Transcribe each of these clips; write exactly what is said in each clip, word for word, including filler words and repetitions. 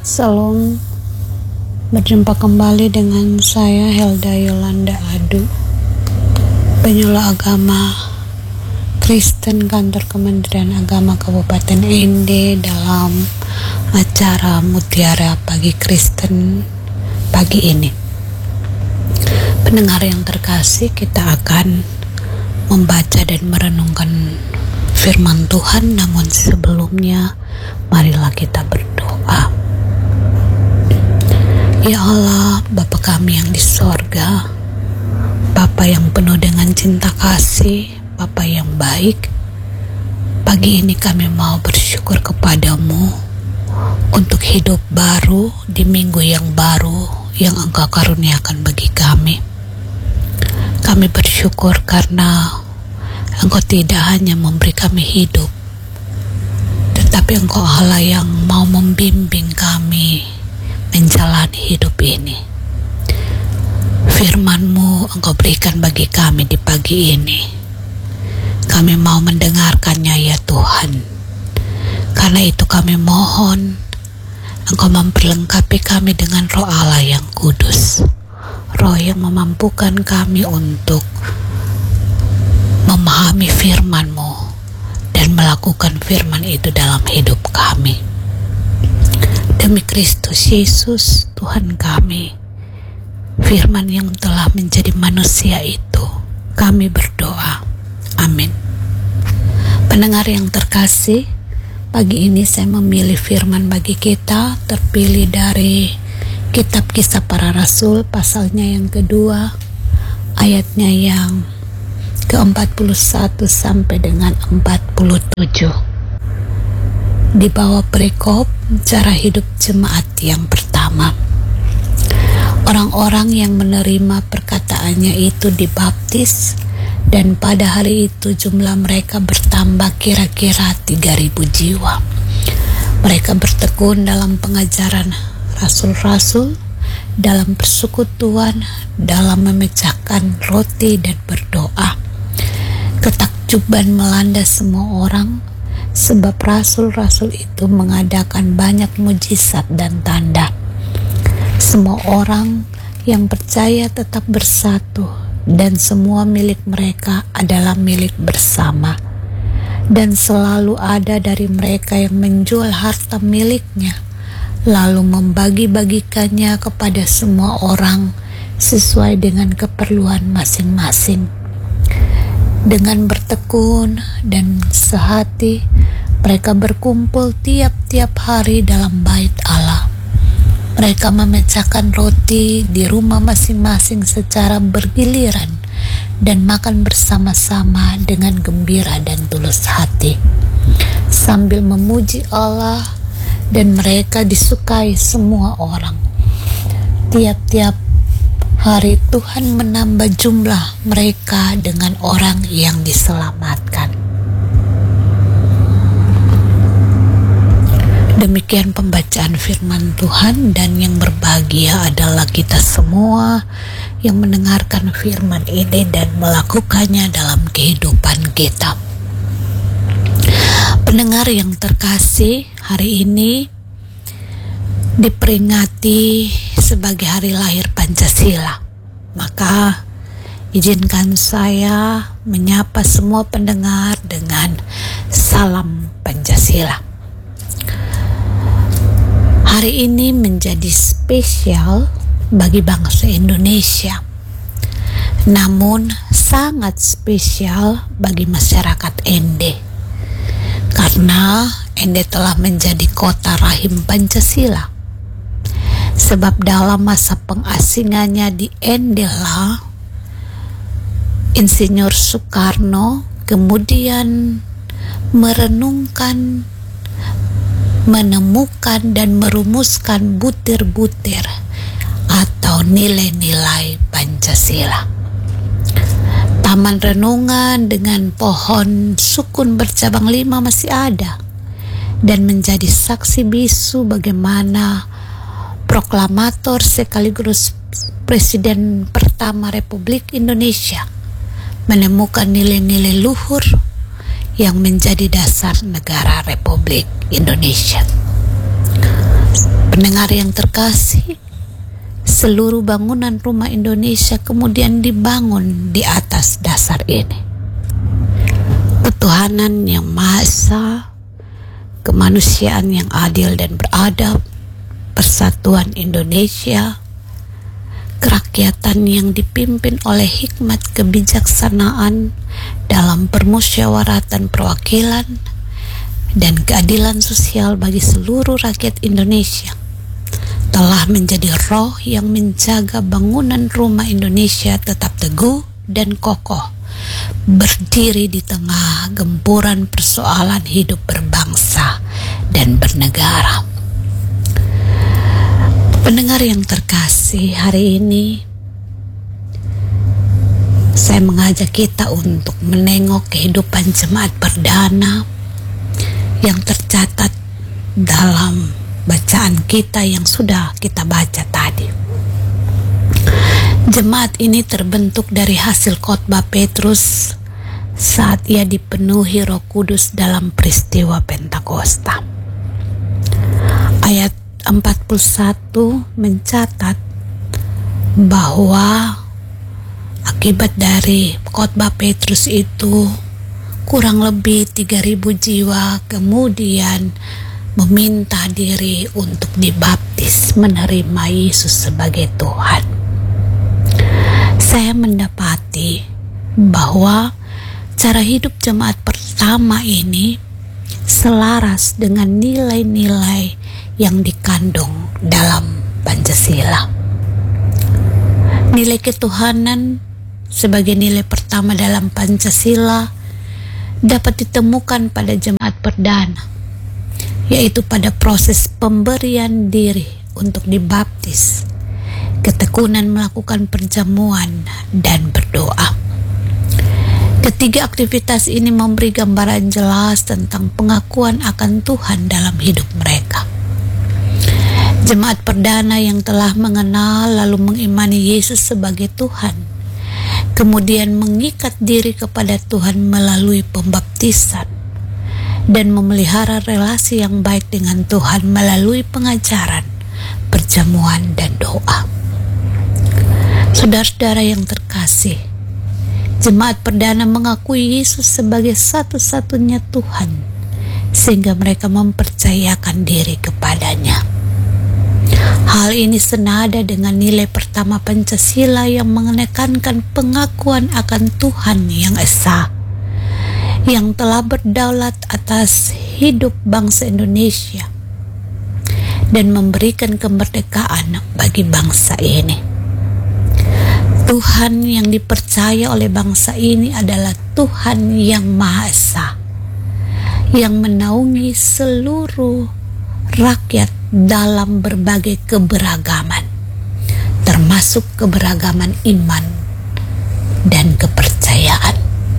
Salam, berjumpa kembali dengan saya Helda Yolanda Adu, penyuluh agama Kristen Kantor Kementerian Agama Kabupaten N D dalam acara Mutiara Pagi Kristen pagi ini. Pendengar yang terkasih, kita akan membaca dan merenungkan firman Tuhan, namun sebelumnya marilah kita berdoa. Ya Allah, Bapa kami yang di sorga, Bapa yang penuh dengan cinta kasih, Bapa yang baik, pagi ini kami mau bersyukur kepadamu untuk hidup baru di minggu yang baru yang Engkau karuniakan bagi kami. Kami bersyukur karena Engkau tidak hanya memberi kami hidup, tetapi Engkau Allah yang mau membimbing kami menjalani hidup ini. Firman-Mu Engkau berikan bagi kami di pagi ini. Kami mau mendengarkannya ya Tuhan. Karena itu kami mohon Engkau memperlengkapi kami dengan Roh Allah yang kudus, Roh yang memampukan kami untuk memahami firman-Mu dan melakukan firman itu dalam hidup kami. Demi Kristus Yesus Tuhan kami, firman yang telah menjadi manusia itu, kami berdoa. Amin. Pendengar yang terkasih, pagi ini saya memilih firman bagi kita, terpilih dari Kitab Kisah Para Rasul, pasalnya yang kedua, ayatnya yang ke empat puluh satu sampai dengan empat puluh tujuh. Di bawah perikop cara hidup jemaat yang pertama. Orang-orang yang menerima perkataannya itu dibaptis, dan pada hari itu jumlah mereka bertambah kira-kira tiga ribu jiwa. Mereka bertekun dalam pengajaran rasul-rasul, dalam persekutuan, dalam memecahkan roti dan berdoa. Ketakjuban melanda semua orang, sebab rasul-rasul itu mengadakan banyak mujizat dan tanda. Semua orang yang percaya tetap bersatu, dan semua milik mereka adalah milik bersama. Dan selalu ada dari mereka yang menjual harta miliknya, lalu membagi-bagikannya kepada semua orang sesuai dengan keperluan masing-masing. Dengan bertekun dan sehati, mereka berkumpul tiap-tiap hari dalam bait Allah. Mereka memecahkan roti di rumah masing-masing secara bergiliran dan makan bersama-sama dengan gembira dan tulus hati, sambil memuji Allah, dan mereka disukai semua orang. Tiap-tiap hari Tuhan menambah jumlah mereka dengan orang yang diselamatkan. Demikian pembacaan firman Tuhan, dan yang berbahagia adalah kita semua yang mendengarkan firman ini dan melakukannya dalam kehidupan kita. Pendengar yang terkasih, hari ini diperingati sebagai hari lahir Pancasila. Maka izinkan saya menyapa semua pendengar dengan salam Pancasila. Hari ini menjadi spesial bagi bangsa Indonesia, namun sangat spesial bagi masyarakat N D, karena N D telah menjadi kota rahim Pancasila. Sebab dalam masa pengasingannya di N D lah, Insinyur Soekarno kemudian merenungkan, menemukan dan merumuskan butir-butir atau nilai-nilai Pancasila. Taman renungan dengan pohon sukun bercabang lima masih ada dan menjadi saksi bisu bagaimana proklamator sekaligus Presiden pertama Republik Indonesia menemukan nilai-nilai luhur yang menjadi dasar negara Republik Indonesia. Pendengar yang terkasih, seluruh bangunan rumah Indonesia kemudian dibangun di atas dasar ini. Ketuhanan yang Maha Esa, kemanusiaan yang adil dan beradab, persatuan Indonesia, kerakyatan yang dipimpin oleh hikmat kebijaksanaan dalam permusyawaratan perwakilan, dan keadilan sosial bagi seluruh rakyat Indonesia telah menjadi roh yang menjaga bangunan rumah Indonesia tetap teguh dan kokoh, berdiri di tengah gempuran persoalan hidup berbangsa dan bernegara. Pendengar yang terkasih, hari ini saya mengajak kita untuk menengok kehidupan jemaat perdana yang tercatat dalam bacaan kita yang sudah kita baca tadi. Jemaat ini terbentuk dari hasil khotbah Petrus saat ia dipenuhi Roh Kudus dalam peristiwa Pentakosta. Ayat empat puluh satu mencatat bahwa akibat dari khotbah Petrus itu kurang lebih tiga ribu jiwa kemudian meminta diri untuk dibaptis, menerima Yesus sebagai Tuhan. Saya mendapati bahwa cara hidup jemaat pertama ini selaras dengan nilai-nilai yang dikandung dalam Pancasila. Nilai ketuhanan sebagai nilai pertama dalam Pancasila dapat ditemukan pada jemaat perdana, yaitu pada proses pemberian diri untuk dibaptis, ketekunan melakukan perjamuan, dan berdoa. Ketiga aktivitas ini memberi gambaran jelas tentang pengakuan akan Tuhan dalam hidup mereka. Jemaat perdana yang telah mengenal lalu mengimani Yesus sebagai Tuhan, kemudian mengikat diri kepada Tuhan melalui pembaptisan, dan memelihara relasi yang baik dengan Tuhan melalui pengajaran, perjamuan, dan doa. Saudara-saudara yang terkasih, jemaat perdana mengakui Yesus sebagai satu-satunya Tuhan, sehingga mereka mempercayakan diri kepadanya. Hal ini senada dengan nilai pertama Pancasila yang menekankan pengakuan akan Tuhan yang Esa, yang telah berdaulat atas hidup bangsa Indonesia dan memberikan kemerdekaan bagi bangsa ini. Tuhan yang dipercaya oleh bangsa ini adalah Tuhan yang Maha Esa, yang menaungi seluruh rakyat dalam berbagai keberagaman, termasuk keberagaman iman dan kepercayaan.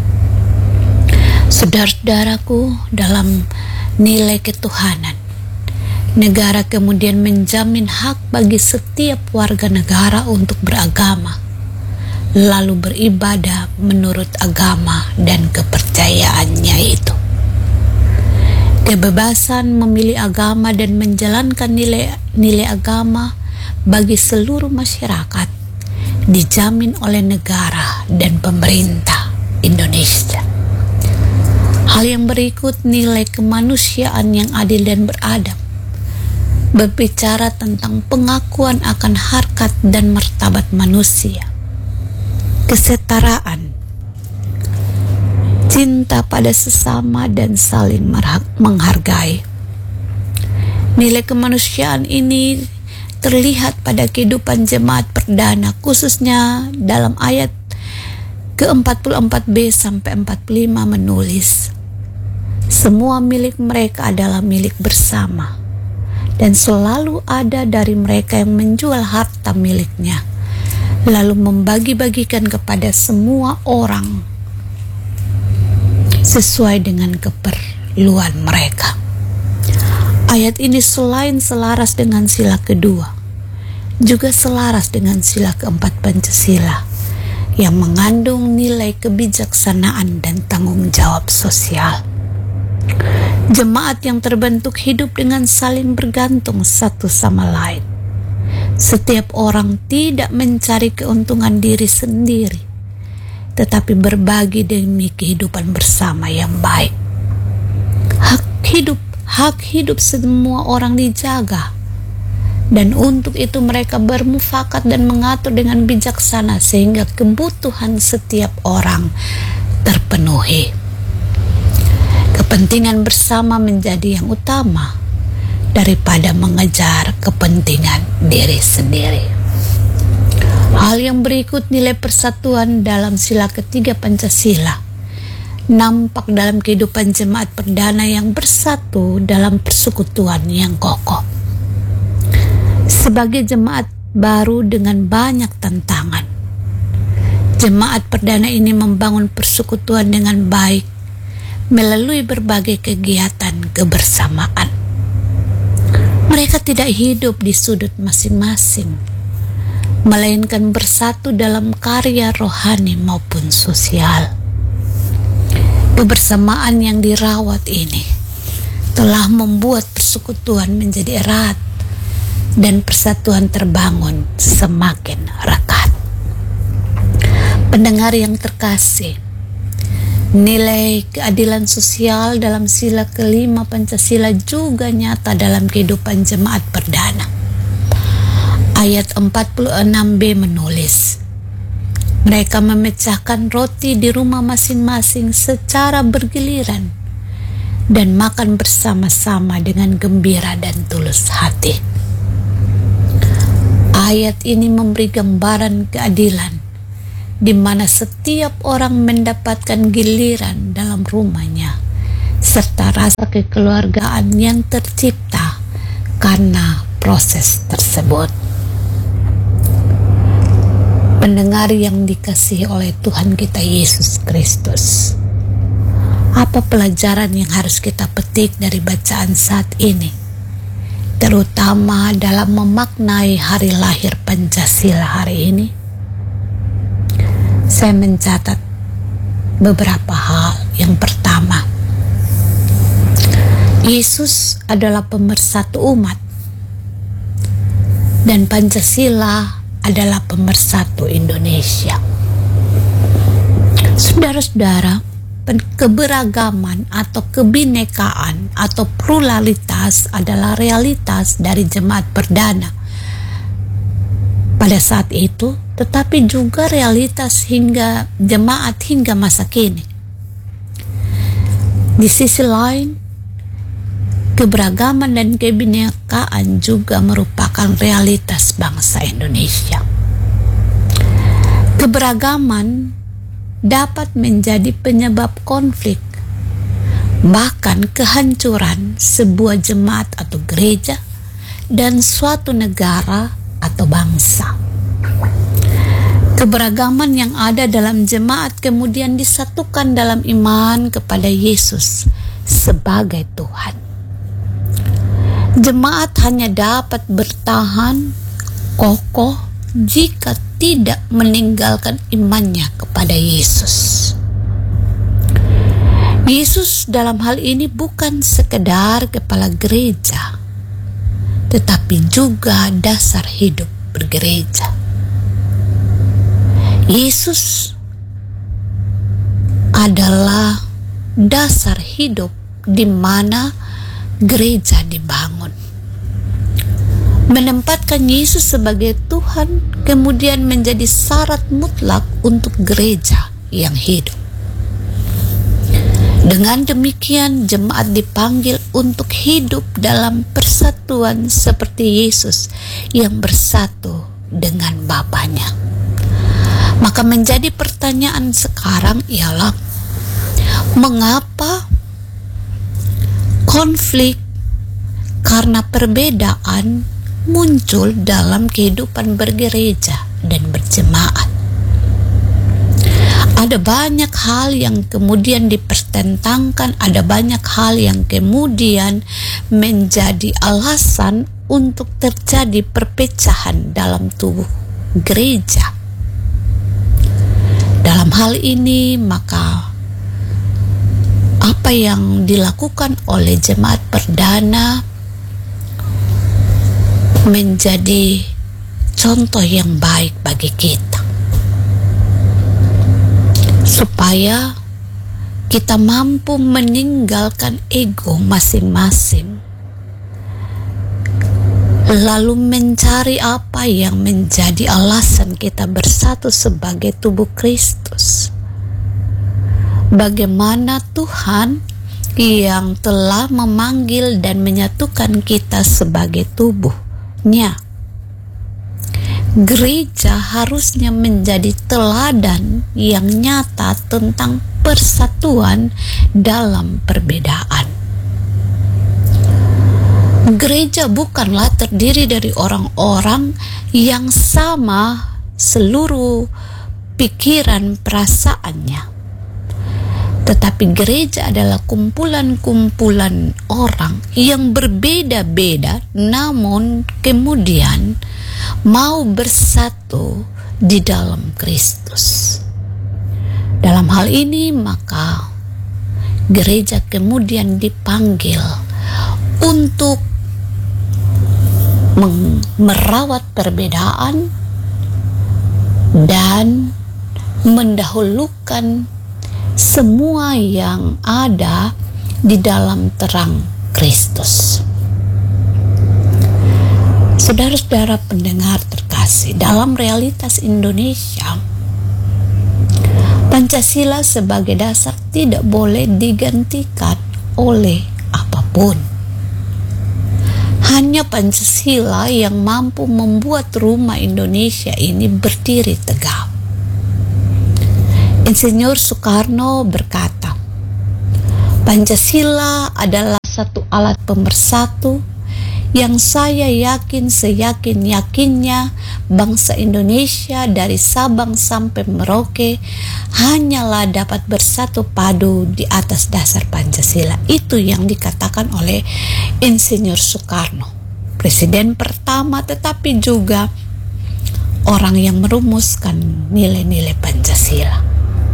Saudara-saudaraku, dalam nilai ketuhanan, negara kemudian menjamin hak bagi setiap warga negara untuk beragama, lalu beribadah menurut agama dan kepercayaannya itu. Kebebasan memilih agama dan menjalankan nilai-nilai agama bagi seluruh masyarakat dijamin oleh negara dan pemerintah Indonesia. Hal yang berikut, nilai kemanusiaan yang adil dan beradab, berbicara tentang pengakuan akan harkat dan martabat manusia, kesetaraan, cinta pada sesama, dan saling menghargai. Nilai kemanusiaan ini terlihat pada kehidupan jemaat perdana, khususnya dalam ayat ke empat puluh empat b sampai empat puluh lima menulis, semua milik mereka adalah milik bersama, dan selalu ada dari mereka yang menjual harta miliknya, lalu membagi-bagikan kepada semua orang sesuai dengan keperluan mereka. Ayat ini selain selaras dengan sila kedua, juga selaras dengan sila keempat Pancasila yang mengandung nilai kebijaksanaan dan tanggung jawab sosial. Jemaat yang terbentuk hidup dengan saling bergantung satu sama lain. Setiap orang tidak mencari keuntungan diri sendiri, tetapi berbagi demi kehidupan bersama yang baik. Hak hidup, hak hidup semua orang dijaga. Dan untuk itu mereka bermufakat dan mengatur dengan bijaksana sehingga kebutuhan setiap orang terpenuhi. Kepentingan bersama menjadi yang utama daripada mengejar kepentingan diri sendiri. Hal yang berikut nilai persatuan dalam sila ketiga Pancasila nampak dalam kehidupan jemaat perdana yang bersatu dalam persekutuan yang kokoh. Sebagai jemaat baru dengan banyak tantangan, jemaat perdana ini membangun persekutuan dengan baik melalui berbagai kegiatan kebersamaan. Mereka tidak hidup di sudut masing-masing, melainkan bersatu dalam karya rohani maupun sosial. Kebersamaan yang dirawat ini telah membuat persekutuan menjadi erat dan persatuan terbangun semakin rekat. Pendengar yang terkasih, nilai keadilan sosial dalam sila kelima Pancasila juga nyata dalam kehidupan jemaat perdana. Ayat empat puluh enam b menulis, mereka memecahkan roti di rumah masing-masing secara bergiliran dan makan bersama-sama dengan gembira dan tulus hati. Ayat ini memberi gambaran keadilan, di mana setiap orang mendapatkan giliran dalam rumahnya, serta rasa kekeluargaan yang tercipta karena proses tersebut. Pendengar yang dikasihi oleh Tuhan kita Yesus Kristus, apa pelajaran yang harus kita petik dari bacaan saat ini, terutama dalam memaknai hari lahir Pancasila hari ini? Saya mencatat beberapa hal. Yang pertama, Yesus adalah pemersatu umat, dan Pancasila adalah pemersatu Indonesia. Saudara-saudara, keberagaman atau kebinekaan atau pluralitas adalah realitas dari jemaat perdana pada saat itu, tetapi juga realitas hingga jemaat hingga masa kini. Di sisi lain, keberagaman dan kebinekaan juga merupakan realitas bangsa Indonesia. Keberagaman dapat menjadi penyebab konflik, bahkan kehancuran sebuah jemaat atau gereja dan suatu negara atau bangsa. Keberagaman yang ada dalam jemaat kemudian disatukan dalam iman kepada Yesus sebagai Tuhan. Jemaat hanya dapat bertahan kokoh jika tidak meninggalkan imannya kepada Yesus. Yesus dalam hal ini bukan sekedar kepala gereja, tetapi juga dasar hidup bergereja. Yesus adalah dasar hidup di mana gereja dibangun. Menempatkan Yesus sebagai Tuhan kemudian menjadi syarat mutlak untuk gereja yang hidup. Dengan demikian, jemaat dipanggil untuk hidup dalam persatuan seperti Yesus yang bersatu dengan Bapanya. Maka menjadi pertanyaan sekarang ialah, mengapa konflik karena perbedaan muncul dalam kehidupan bergereja dan berjemaat? Ada banyak hal yang kemudian dipertentangkan, ada banyak hal yang kemudian menjadi alasan untuk terjadi perpecahan dalam tubuh gereja. Dalam hal ini, maka apa yang dilakukan oleh jemaat perdana menjadi contoh yang baik bagi kita, supaya kita mampu meninggalkan ego masing-masing, lalu mencari apa yang menjadi alasan kita bersatu sebagai tubuh Kristus. Bagaimana Tuhan yang telah memanggil dan menyatukan kita sebagai tubuhnya. Gereja harusnya menjadi teladan yang nyata tentang persatuan dalam perbedaan. Gereja bukanlah terdiri dari orang-orang yang sama seluruh pikiran perasaannya, tetapi gereja adalah kumpulan-kumpulan orang yang berbeda-beda, namun kemudian mau bersatu di dalam Kristus. Dalam hal ini maka gereja kemudian dipanggil untuk merawat perbedaan dan mendahulukan semua yang ada di dalam terang Kristus. Saudara-saudara pendengar terkasih, dalam realitas Indonesia, Pancasila sebagai dasar tidak boleh digantikan oleh apapun. Hanya Pancasila yang mampu membuat rumah Indonesia ini berdiri tegak. Insinyur Soekarno berkata, Pancasila adalah satu alat pemersatu yang saya yakin seyakin-yakinnya bangsa Indonesia dari Sabang sampai Merauke hanyalah dapat bersatu padu di atas dasar Pancasila. Itu yang dikatakan oleh Insinyur Soekarno, presiden pertama tetapi juga orang yang merumuskan nilai-nilai Pancasila.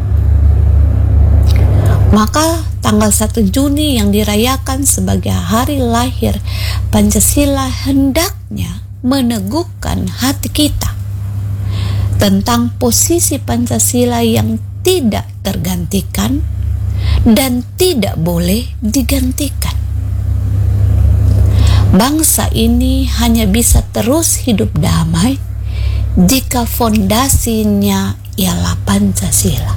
Maka tanggal satu Juni yang dirayakan sebagai hari lahir Pancasila hendaknya meneguhkan hati kita tentang posisi Pancasila yang tidak tergantikan dan tidak boleh digantikan. Bangsa ini hanya bisa terus hidup damai jika fondasinya ialah Pancasila.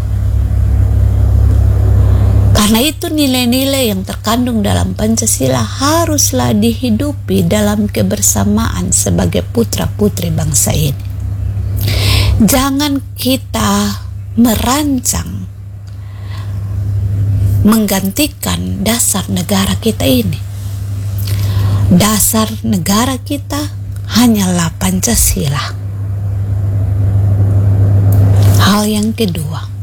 Karena itu nilai-nilai yang terkandung dalam Pancasila haruslah dihidupi dalam kebersamaan sebagai putra-putri bangsa ini. Jangan kita merancang menggantikan dasar negara kita ini. Dasar negara kita hanyalah Pancasila. Hal yang kedua,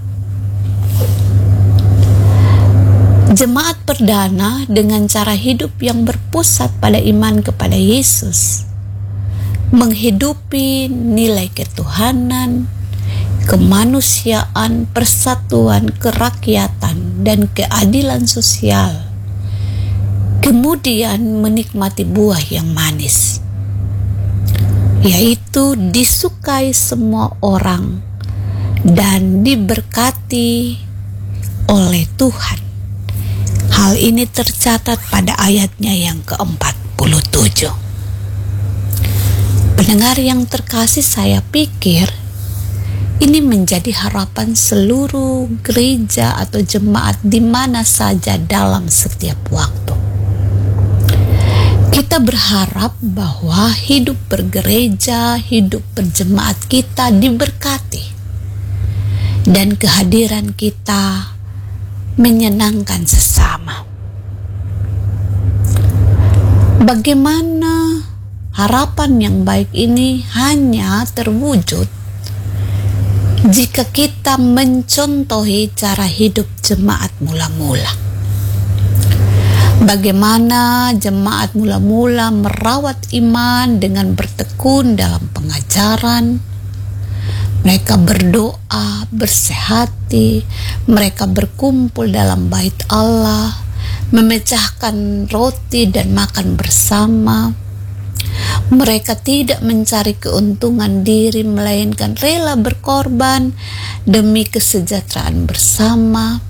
jemaat perdana dengan cara hidup yang berpusat pada iman kepada Yesus, menghidupi nilai ketuhanan, kemanusiaan, persatuan, kerakyatan, dan keadilan sosial, kemudian menikmati buah yang manis, yaitu disukai semua orang dan diberkati oleh Tuhan. Hal ini tercatat pada ayatnya yang keempat puluh tujuh. Pendengar yang terkasih, saya pikir ini menjadi harapan seluruh gereja atau jemaat di mana saja dalam setiap waktu. Kita berharap bahwa hidup bergereja, hidup berjemaat kita diberkati dan kehadiran kita menyenangkan sesama. Bagaimana harapan yang baik ini hanya terwujud jika kita mencontohi cara hidup jemaat mula-mula. Bagaimana jemaat mula-mula merawat iman dengan bertekun dalam pengajaran, Mereka berdoa, bersehati, mereka berkumpul dalam bait Allah, memecahkan roti dan makan bersama. Mereka tidak mencari keuntungan diri, melainkan rela berkorban demi kesejahteraan bersama,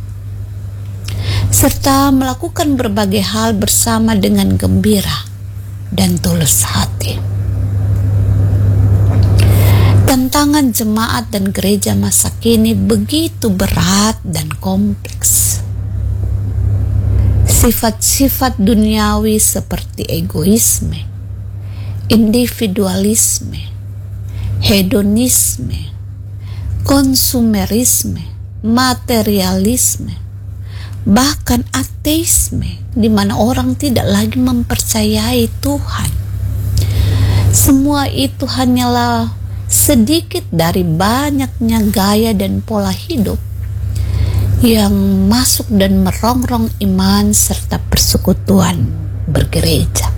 serta melakukan berbagai hal bersama dengan gembira dan tulus hati. Tantangan jemaat dan gereja masa kini begitu berat dan kompleks. Sifat-sifat duniawi seperti egoisme, individualisme, hedonisme, konsumerisme, materialisme, bahkan ateisme, di mana orang tidak lagi mempercayai Tuhan. Semua itu hanyalah sedikit dari banyaknya gaya dan pola hidup yang masuk dan merongrong iman serta persekutuan bergereja.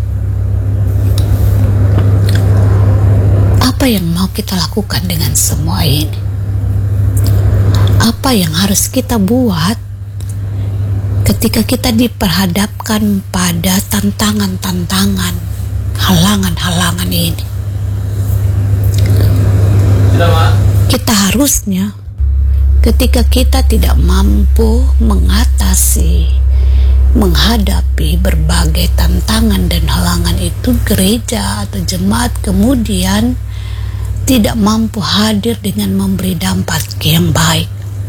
Apa yang mau kita lakukan dengan semua ini? Apa yang harus kita buat ketika kita diperhadapkan pada tantangan-tantangan, halangan-halangan ini? Kita harusnya, ketika kita tidak mampu mengatasi, menghadapi berbagai tantangan dan halangan itu, gereja atau jemaat kemudian tidak mampu hadir dengan memberi dampak yang baik.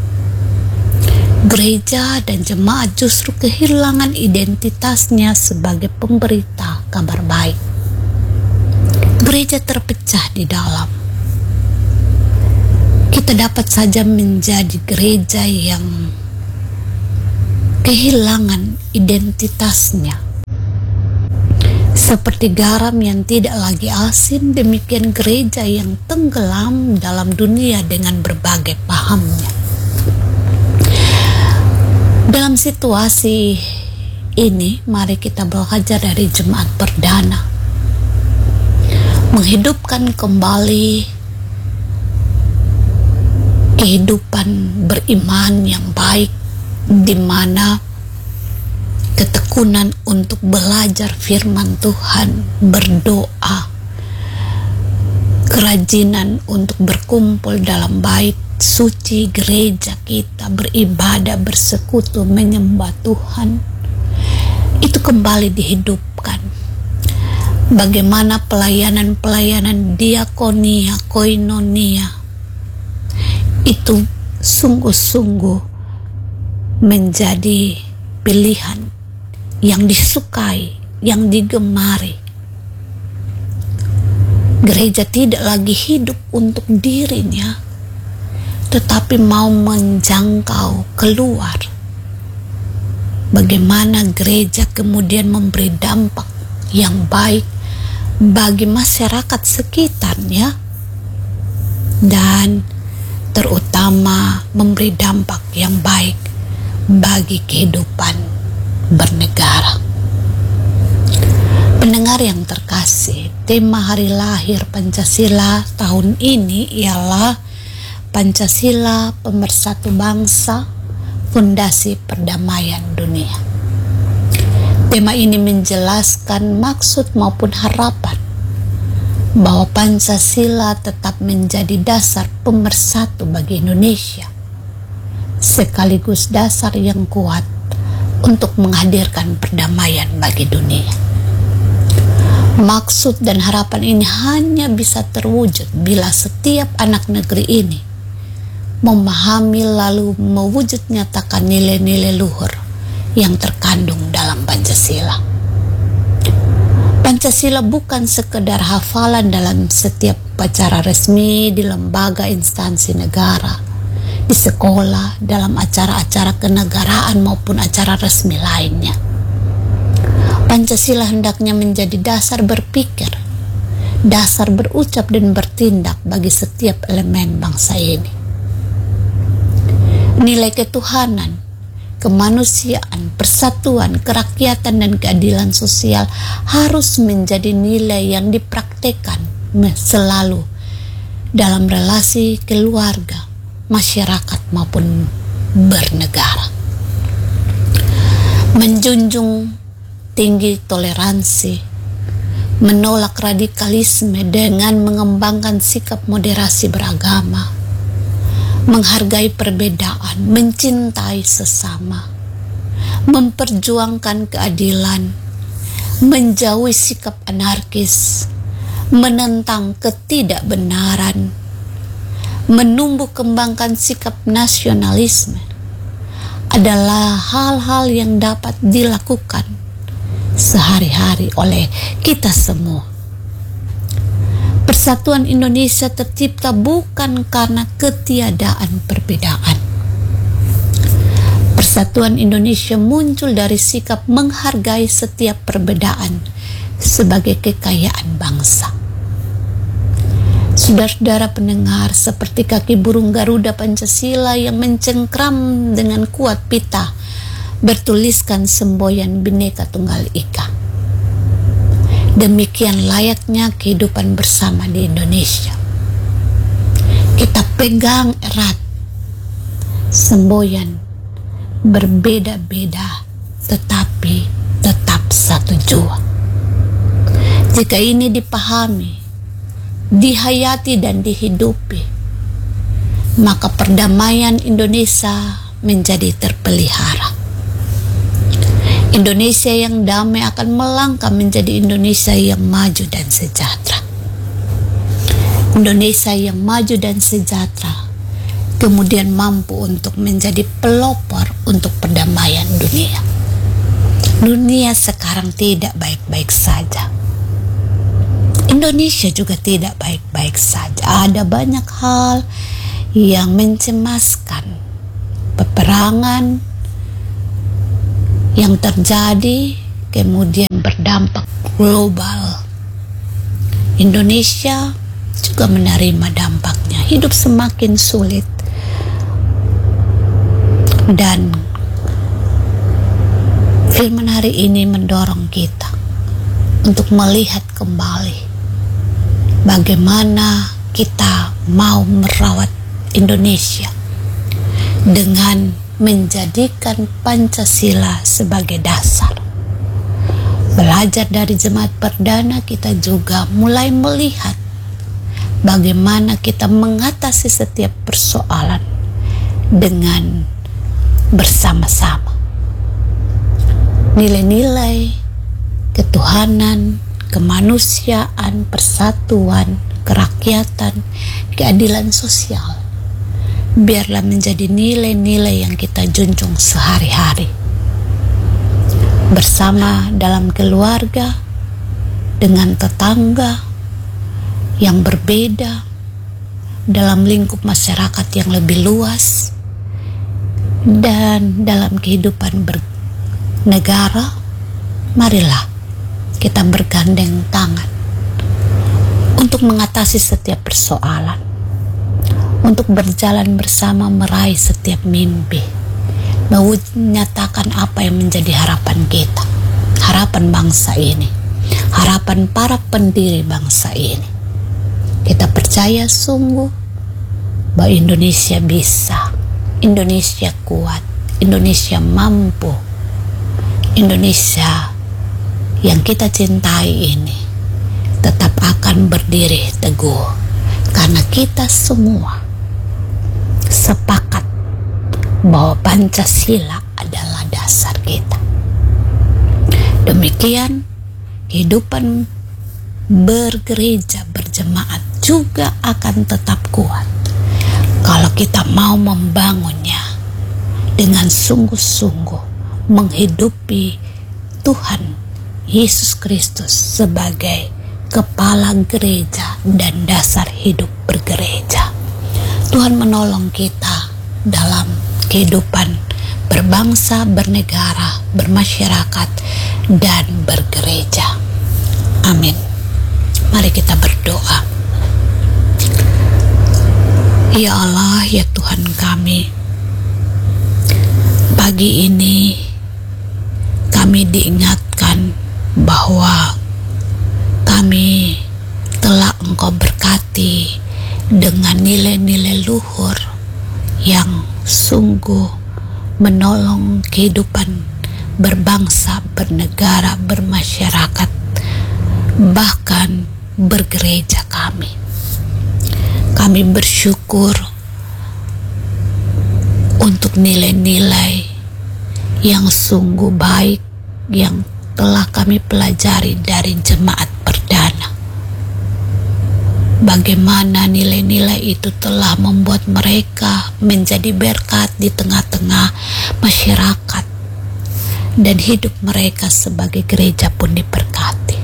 Gereja dan jemaat justru kehilangan identitasnya sebagai pemberita kabar baik. Gereja terpecah di dalam. Kita dapat saja menjadi gereja yang kehilangan identitasnya. Seperti garam yang tidak lagi asin, demikian gereja yang tenggelam dalam dunia dengan berbagai pahamnya. Dalam situasi ini, mari kita belajar dari jemaat perdana, menghidupkan kembali kehidupan beriman yang baik, di mana ketekunan untuk belajar firman Tuhan, berdoa, kerajinan untuk berkumpul dalam bait suci gereja kita, beribadah, bersekutu, menyembah Tuhan, itu kembali dihidupkan. Bagaimana pelayanan-pelayanan diakonia, koinonia itu sungguh-sungguh menjadi pilihan yang disukai, yang digemari. Gereja tidak lagi hidup untuk dirinya, tetapi mau menjangkau keluar. Bagaimana gereja kemudian memberi dampak yang baik bagi masyarakat sekitarnya, dan terutama memberi dampak yang baik bagi kehidupan bernegara. Pendengar yang terkasih, tema hari lahir Pancasila tahun ini ialah Pancasila Pemersatu Bangsa, Fondasi Perdamaian Dunia. Tema ini menjelaskan maksud maupun harapan bahwa Pancasila tetap menjadi dasar pemersatu bagi Indonesia, sekaligus dasar yang kuat untuk menghadirkan perdamaian bagi dunia. Maksud dan harapan ini hanya bisa terwujud bila setiap anak negeri ini memahami lalu mewujud nyatakan nilai-nilai luhur yang terkandung dalam Pancasila. Pancasila bukan sekedar hafalan dalam setiap upacara resmi di lembaga instansi negara, di sekolah, dalam acara-acara kenegaraan maupun acara resmi lainnya. Pancasila hendaknya menjadi dasar berpikir, dasar berucap dan bertindak bagi setiap elemen bangsa ini. Nilai ketuhanan, kemanusiaan, persatuan, kerakyatan, dan keadilan sosial harus menjadi nilai yang dipraktekkan selalu dalam relasi keluarga, masyarakat maupun bernegara. Menjunjung tinggi toleransi, menolak radikalisme dengan mengembangkan sikap moderasi beragama, menghargai perbedaan, mencintai sesama, memperjuangkan keadilan, menjauhi sikap anarkis, menentang ketidakbenaran, menumbuh kembangkan sikap nasionalisme adalah hal-hal yang dapat dilakukan sehari-hari oleh kita semua. Persatuan Indonesia tercipta bukan karena ketiadaan perbedaan. Persatuan Indonesia muncul dari sikap menghargai setiap perbedaan sebagai kekayaan bangsa. Saudara-saudara pendengar, seperti kaki burung Garuda Pancasila yang mencengkram dengan kuat pita bertuliskan semboyan Bhinneka Tunggal Ika. Demikian layaknya kehidupan bersama di Indonesia. Kita pegang erat semboyan berbeda-beda tetapi tetap satu jua. Jika ini dipahami, dihayati dan dihidupi, maka perdamaian Indonesia menjadi terpelihara. Indonesia yang damai akan melangkah menjadi Indonesia yang maju dan sejahtera. Indonesia yang maju dan sejahtera kemudian mampu untuk menjadi pelopor untuk perdamaian dunia. Dunia sekarang tidak baik-baik saja. Indonesia juga tidak baik-baik saja. Ada banyak hal yang mencemaskan. Peperangan yang terjadi kemudian berdampak global. Indonesia juga menerima dampaknya. Hidup semakin sulit. Dan firman hari ini mendorong kita untuk melihat kembali bagaimana kita mau merawat Indonesia dengan menjadikan Pancasila sebagai dasar. Belajar dari Jemaat Perdana, kita juga mulai melihat bagaimana kita mengatasi setiap persoalan dengan bersama-sama. Nilai-nilai ketuhanan, kemanusiaan, persatuan, kerakyatan, keadilan sosial, biarlah menjadi nilai-nilai yang kita junjung sehari-hari. Bersama dalam keluarga, dengan tetangga yang berbeda, dalam lingkup masyarakat yang lebih luas, dan dalam kehidupan bernegara, marilah kita bergandeng tangan untuk mengatasi setiap persoalan, untuk berjalan bersama meraih setiap mimpi, menyatakan apa yang menjadi harapan kita, harapan bangsa ini, harapan para pendiri bangsa ini. Kita percaya sungguh bahwa Indonesia bisa, Indonesia kuat, Indonesia mampu, Indonesia yang kita cintai ini tetap akan berdiri teguh karena kita semua sepakat bahwa Pancasila adalah dasar kita. Demikian kehidupan bergereja berjemaat juga akan tetap kuat kalau kita mau membangunnya dengan sungguh-sungguh, menghidupi Tuhan Yesus Kristus sebagai kepala gereja dan dasar hidup bergereja. Tuhan menolong kita dalam kehidupan berbangsa, bernegara, bermasyarakat, dan bergereja. Amin. Mari kita berdoa. Ya Allah, ya Tuhan kami, pagi ini kami diingatkan bahwa kami telah Engkau berkati dengan nilai-nilai luhur yang sungguh menolong kehidupan berbangsa, bernegara, bermasyarakat, bahkan bergereja kami. Kami bersyukur untuk nilai-nilai yang sungguh baik yang telah kami pelajari dari jemaat perdana. Bagaimana nilai-nilai itu telah membuat mereka menjadi berkat di tengah-tengah masyarakat, dan hidup mereka sebagai gereja pun diberkati.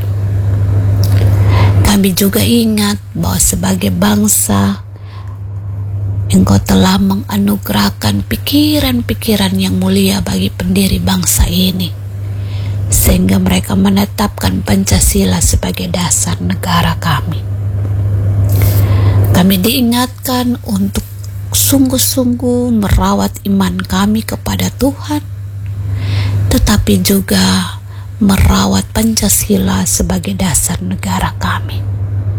Kami juga ingat bahwa sebagai bangsa, Engkau telah menganugerahkan pikiran-pikiran yang mulia bagi pendiri bangsa ini, sehingga mereka menetapkan Pancasila sebagai dasar negara kami. Kami diingatkan untuk sungguh-sungguh merawat iman kami kepada Tuhan, tetapi juga merawat Pancasila sebagai dasar negara kami.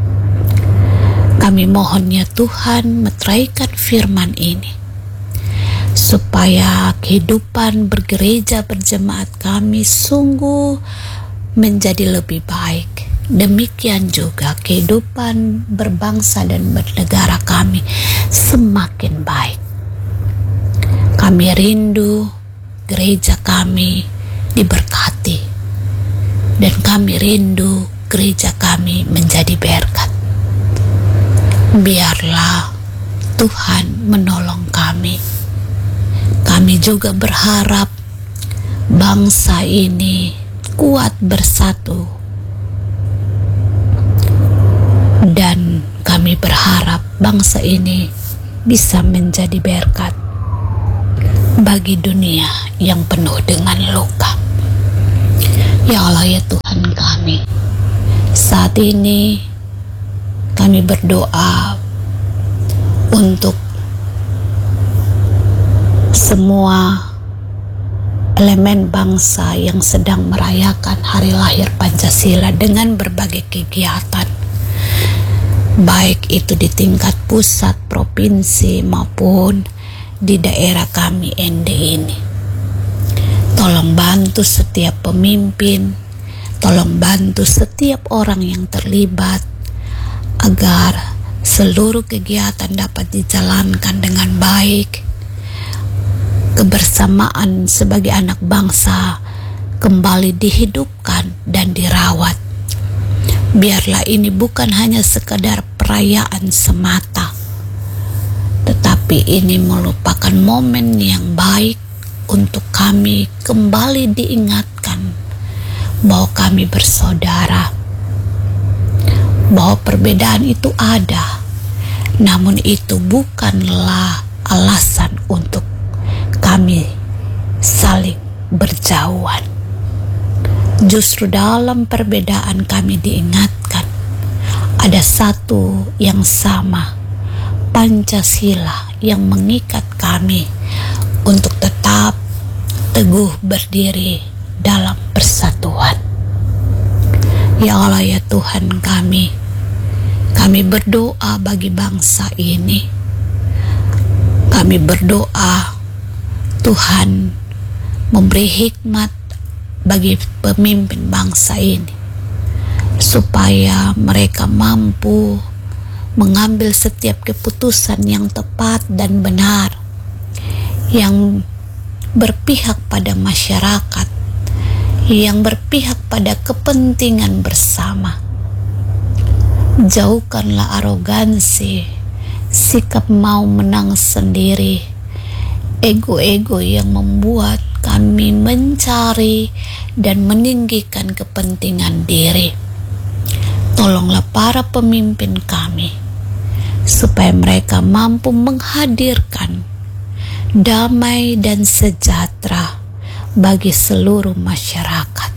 Kami mohon ya Tuhan, meteraikan firman ini, supaya kehidupan bergereja berjemaat kami sungguh menjadi lebih baik. Demikian juga kehidupan berbangsa dan bernegara kami semakin baik. Kami rindu gereja kami diberkati, dan kami rindu gereja kami menjadi berkat. Biarlah Tuhan menolong kami. Kami juga berharap bangsa ini kuat bersatu, dan kami berharap bangsa ini bisa menjadi berkat bagi dunia yang penuh dengan luka. Ya Allah ya Tuhan kami, saat ini kami berdoa untuk semua elemen bangsa yang sedang merayakan hari lahir Pancasila dengan berbagai kegiatan, baik itu di tingkat pusat, provinsi, maupun di daerah kami N D ini. Tolong bantu setiap pemimpin, tolong bantu setiap orang yang terlibat, agar seluruh kegiatan dapat dijalankan dengan baik. Kebersamaan sebagai anak bangsa kembali dihidupkan dan dirawat. Biarlah ini bukan hanya sekedar perayaan semata, tetapi ini merupakan momen yang baik untuk kami kembali diingatkan bahwa kami bersaudara, bahwa perbedaan itu ada, namun itu bukanlah alasan untuk kami saling berjauhan. Justru dalam perbedaan kami diingatkan ada satu yang sama, Pancasila, yang mengikat kami untuk tetap teguh berdiri dalam persatuan. Ya Allah ya Tuhan kami, kami berdoa bagi bangsa ini. Kami berdoa Tuhan memberi hikmat bagi pemimpin bangsa ini, supaya mereka mampu mengambil setiap keputusan yang tepat dan benar, yang berpihak pada masyarakat, yang berpihak pada kepentingan bersama. Jauhkanlah arogansi, sikap mau menang sendiri, ego-ego yang membuat kami mencari dan meninggikan kepentingan diri. Tolonglah para pemimpin kami, supaya mereka mampu menghadirkan damai dan sejahtera bagi seluruh masyarakat.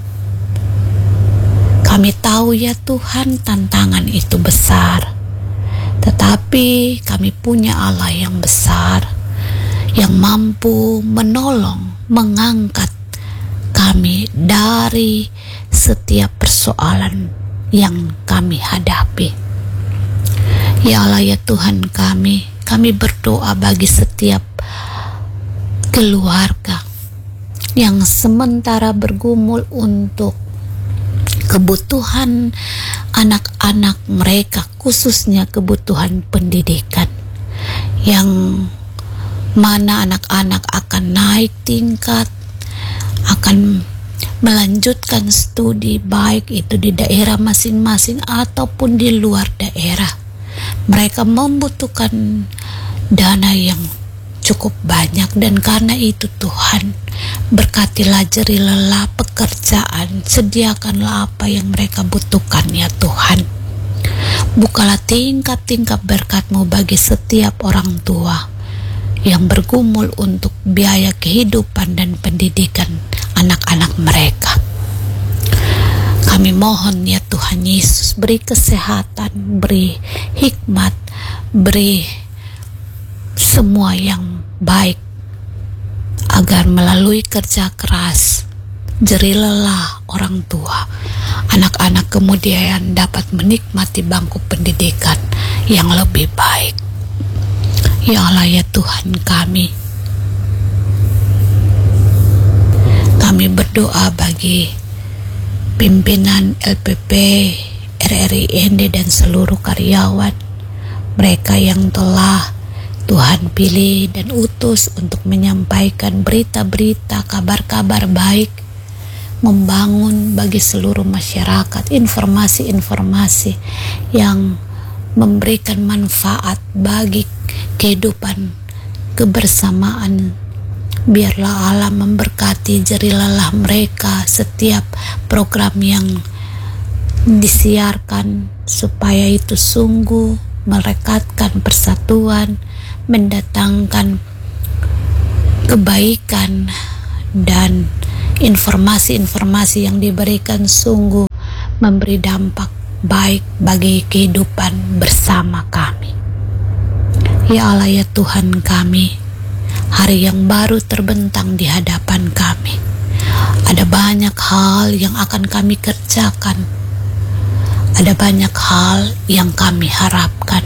Kami tahu ya Tuhan, tantangan itu besar, tetapi kami punya Allah yang besar, yang mampu menolong, mengangkat kami dari setiap persoalan yang kami hadapi. Ya Allah ya Tuhan kami, kami berdoa bagi setiap keluarga yang sementara bergumul untuk kebutuhan anak-anak mereka, khususnya kebutuhan pendidikan, yang mana anak-anak akan naik tingkat, akan melanjutkan studi baik itu di daerah masing-masing ataupun di luar daerah. Mereka membutuhkan dana yang cukup banyak, dan karena itu Tuhan, berkatilah jerih lelah pekerjaan, sediakanlah apa yang mereka butuhkan ya Tuhan. Bukalah tingkat-tingkat berkat-Mu bagi setiap orang tua yang bergumul untuk biaya kehidupan dan pendidikan anak-anak mereka. Kami mohon ya Tuhan Yesus, beri kesehatan, beri hikmat, beri semua yang baik, agar melalui kerja keras, jerih lelah orang tua, anak-anak kemudian dapat menikmati bangku pendidikan yang lebih baik. Ya Allah ya Tuhan kami, kami berdoa bagi pimpinan L P P, R R I N D dan seluruh karyawan, mereka yang telah Tuhan pilih dan utus untuk menyampaikan berita-berita, kabar-kabar baik, membangun bagi seluruh masyarakat informasi-informasi yang memberikan manfaat bagi kehidupan kebersamaan. Biarlah Allah memberkati jerih lelah mereka, setiap program yang disiarkan, supaya itu sungguh merekatkan persatuan, mendatangkan kebaikan, dan informasi-informasi yang diberikan sungguh memberi dampak baik bagi kehidupan bersama kami. Ya Allah ya Tuhan kami, hari yang baru terbentang di hadapan kami. Ada banyak hal yang akan kami kerjakan, ada banyak hal yang kami harapkan.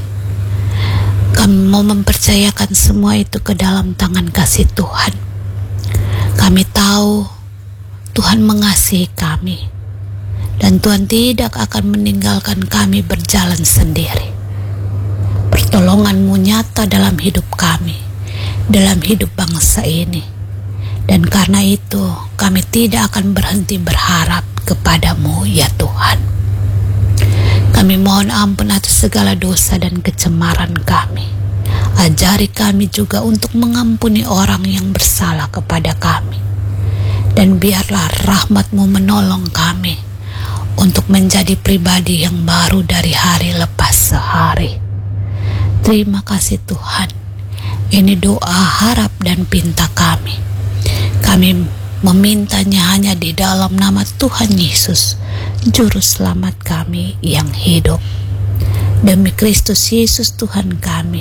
Kami mau mempercayakan semua itu ke dalam tangan kasih Tuhan. Kami tahu Tuhan mengasihi kami, dan Tuhan tidak akan meninggalkan kami berjalan sendiri. Pertolongan-Mu nyata dalam hidup kami, dalam hidup bangsa ini, dan karena itu kami tidak akan berhenti berharap kepada-Mu ya Tuhan. Kami mohon ampun atas segala dosa dan kecemaran kami. Ajari kami juga untuk mengampuni orang yang bersalah kepada kami, dan biarlah rahmat-Mu menolong kami untuk menjadi pribadi yang baru dari hari lepas sehari. Terima kasih Tuhan. Ini doa, harap, dan pinta kami. Kami memintanya hanya di dalam nama Tuhan Yesus, Juru Selamat kami yang hidup. Demi Kristus Yesus Tuhan kami,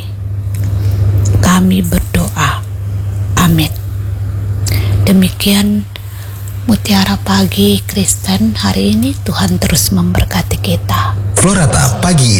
kami berdoa. Amin. Demikian Mutiara Pagi Kristen hari ini. Tuhan terus memberkati kita. Florata Pagi